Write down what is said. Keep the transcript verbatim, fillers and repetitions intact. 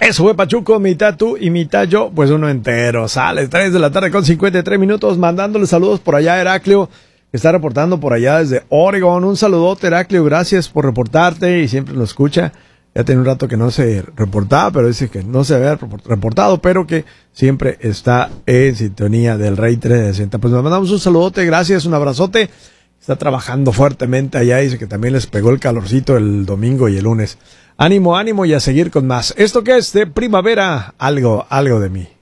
Eso fue Pachuco, mitad tú y mitad yo, pues uno entero. Sale, tres de la tarde con cincuenta y tres minutos, mandándole saludos por allá a Heraclio, que está reportando por allá desde Oregon. Un saludote, Heraclio, gracias por reportarte y siempre lo escucha. Ya tiene un rato que no se reportaba, pero dice que no se había reportado, pero que siempre está en sintonía del Rey trescientos sesenta. Pues nos mandamos un saludote, gracias, un abrazote. Está trabajando fuertemente allá, dice que también les pegó el calorcito el domingo y el lunes. Ánimo, ánimo y a seguir con más. ¿Esto qué es? De primavera, algo, algo de mí.